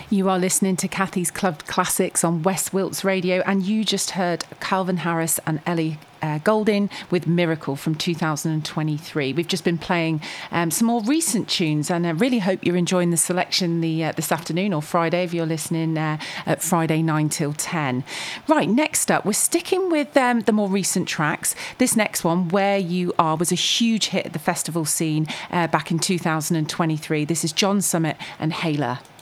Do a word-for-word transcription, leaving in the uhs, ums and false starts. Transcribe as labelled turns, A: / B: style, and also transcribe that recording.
A: You are listening to Kathy's Club Classics on West Wilts Radio, and you just heard Calvin Harris and Ellie Uh, Goulding with Miracle from two thousand twenty-three. We've just been playing um, some more recent tunes, and I really hope you're enjoying the selection the uh, this afternoon or Friday if you're listening uh, at Friday nine till ten. Right, next up, we're sticking with um, the more recent tracks. This next one, Where You Are, was a huge hit at the festival scene uh, back in two thousand twenty-three. This is John Summit and Hayla.